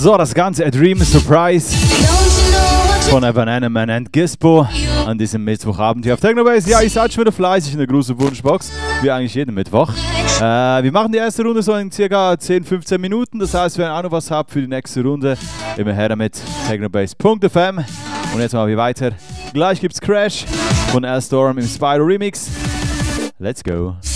So, das Ganze A Dream Surprise von Evan and Gispo an diesem Mittwochabend hier auf Technobase. Ja, ich seid schon wieder fleißig in der großen Wunschbox, wie eigentlich jeden Mittwoch. Wir machen die erste Runde so in ca. 10-15 Minuten, das heißt, wenn ihr auch noch was habt für die nächste Runde, immer her damit, technobase.fm. Und jetzt machen wir weiter. Gleich gibt's Crash von L Storm im Spyro Remix. Let's go.